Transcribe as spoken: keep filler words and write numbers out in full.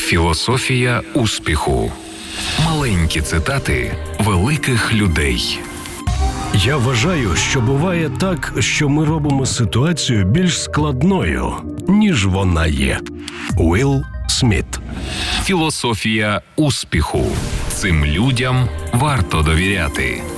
Філософія успіху. Маленькі цитати великих людей. Я вважаю, що буває так, що ми робимо ситуацію більш складною, ніж вона є. Уілл Сміт. Філософія успіху. Цим людям варто довіряти.